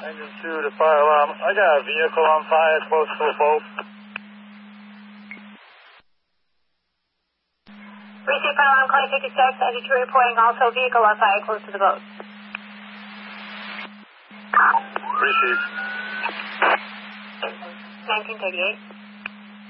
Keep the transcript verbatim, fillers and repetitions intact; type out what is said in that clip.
Engine two to fire alarm. I got a vehicle on fire close to a boat. Receive fire alarm, Clay fifty-six, engine two reporting also vehicle on fire close to the boat. Receive. nineteen thirty-eight.